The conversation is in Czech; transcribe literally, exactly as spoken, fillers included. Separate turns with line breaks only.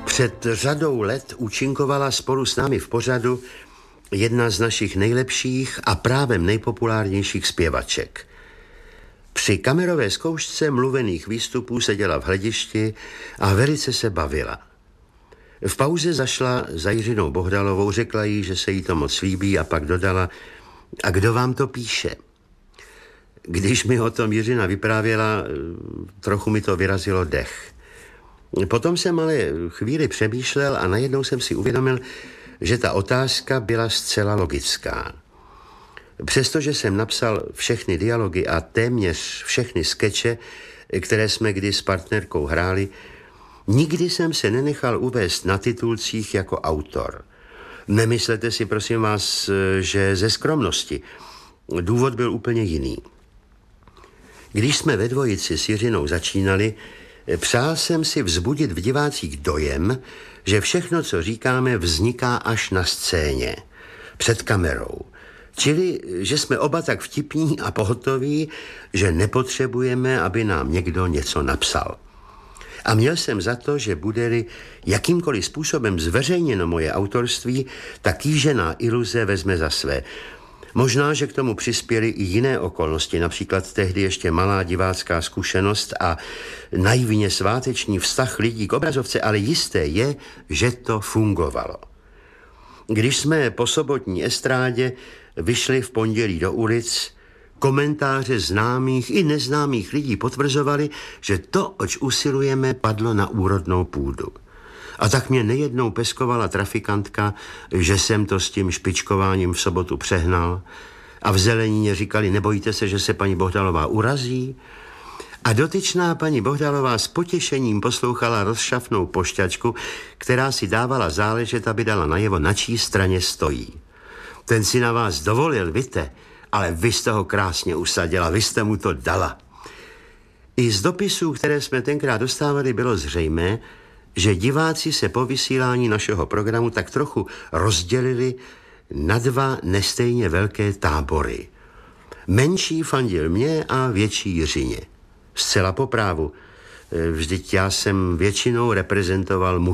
Před řadou let účinkovala spolu s námi v pořadu jedna z našich nejlepších a právem nejpopulárnějších zpěvaček. Při kamerové zkoušce mluvených výstupů seděla v hledišti a velice se bavila. V pauze zašla za Jiřinou Bohdalovou, řekla jí, že se jí to moc líbí a pak dodala: a kdo vám to píše? Když mi o tom Jiřina vyprávěla, trochu mi to vyrazilo dech. Potom jsem ale chvíli přemýšlel a najednou jsem si uvědomil, že ta otázka byla zcela logická. Přestože jsem napsal všechny dialogy a téměř všechny skeče, které jsme kdy s partnerkou hráli, nikdy jsem se nenechal uvést na titulcích jako autor. Nemyslete si, prosím vás, že ze skromnosti. Důvod byl úplně jiný. Když jsme ve dvojici s Jiřinou začínali, přál jsem si vzbudit v divácích dojem, že všechno, co říkáme, vzniká až na scéně, před kamerou. Čili, že jsme oba tak vtipní a pohotoví, že nepotřebujeme, aby nám někdo něco napsal. A měl jsem za to, že bude-li jakýmkoliv způsobem zveřejněno moje autorství, tak kýžená iluze vezme za své. Možná, že k tomu přispěly i jiné okolnosti, například tehdy ještě malá divácká zkušenost a naivně sváteční vztah lidí k obrazovce, ale jisté je, že to fungovalo. Když jsme po sobotní estrádě vyšli v pondělí do ulic, komentáře známých i neznámých lidí potvrzovali, že to, oč usilujeme, padlo na úrodnou půdu. A tak mě nejednou peskovala trafikantka, že jsem to s tím špičkováním v sobotu přehnal, a v Zelenině říkali: nebojíte se, že se paní Bohdalová urazí? A dotyčná paní Bohdalová s potěšením poslouchala rozšafnou pošťačku, která si dávala záležet, aby dala najevo, na čí straně stojí. Ten si na vás dovolil, víte, ale vy jste ho krásně usadila, vy jste mu to dala. I z dopisů, které jsme tenkrát dostávali, bylo zřejmé, že diváci se po vysílání našeho programu tak trochu rozdělili na dva nestejně velké tábory. Menší fandil mě a větší Jiřině. Zcela po právu. Vždyť já jsem většinou reprezentoval muž